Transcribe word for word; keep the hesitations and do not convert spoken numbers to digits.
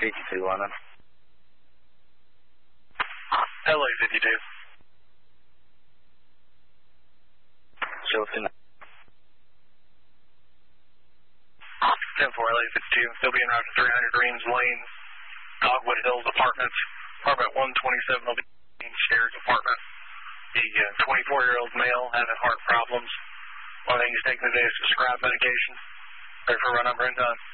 fifty-two, London. L A fifty-two. Chilton. ten four L A fifty-two. Still being routed to three hundred Greens Lane, Dogwood Hills Apartments. Apartment one twenty-seven will be in shared apartment. The uh, twenty-four-year-old male having heart problems. One thing he's taking today is prescribed medication. Ready for a run number in time.